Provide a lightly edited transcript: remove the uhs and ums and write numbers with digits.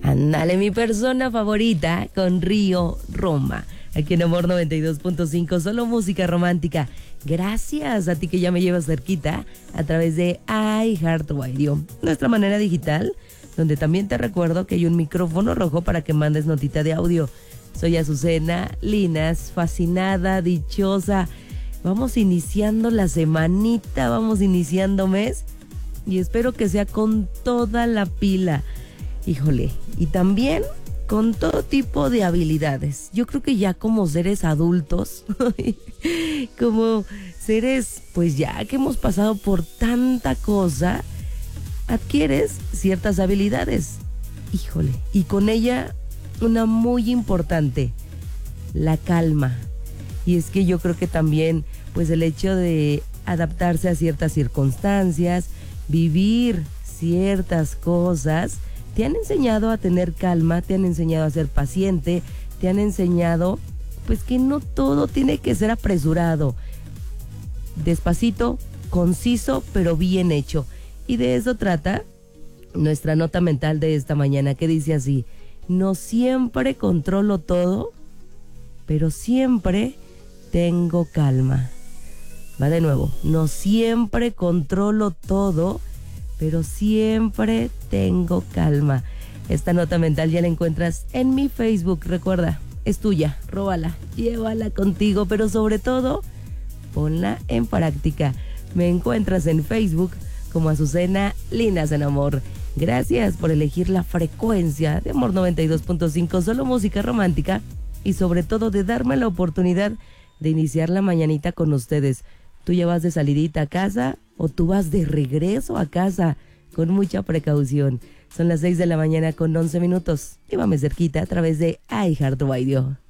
Ándale, mi persona favorita con Río Roma. Aquí en Amor 92.5, solo música romántica. Gracias a ti que ya me llevas cerquita a través de iHeartRadio, nuestra manera digital, donde también te recuerdo que hay un micrófono rojo para que mandes notita de audio. Soy Azucena Linas, fascinada, dichosa. Vamos iniciando la semanita, vamos iniciando mes y espero que sea con toda la pila. Híjole, y también con todo tipo de habilidades. Yo creo que ya como seres adultos, como seres pues ya que hemos pasado por tanta cosa, adquieres ciertas habilidades. Híjole, y con ella una muy importante, la calma. Y es que yo creo que también pues el hecho de adaptarse a ciertas circunstancias, vivir ciertas cosas, te han enseñado a tener calma, te han enseñado a ser paciente, te han enseñado pues que no todo tiene que ser apresurado. Despacito, conciso, pero bien hecho. Y de eso trata nuestra nota mental de esta mañana, que dice así: no siempre controlo todo, pero siempre tengo calma. Va de nuevo: no siempre controlo todo, pero siempre tengo calma. Esta nota mental ya la encuentras en mi Facebook. Recuerda, es tuya, róbala, llévala contigo, pero sobre todo, ponla en práctica. Me encuentras en Facebook como Azucena Linas en Amor. Gracias por elegir la frecuencia de Amor 92.5, solo música romántica, y sobre todo de darme la oportunidad de iniciar la mañanita con ustedes. ¿Tú ya vas de salidita a casa o tú vas de regreso a casa? Con mucha precaución. Son las 6 de la mañana con 11 minutos. Llévame cerquita a través de iHeartRadio.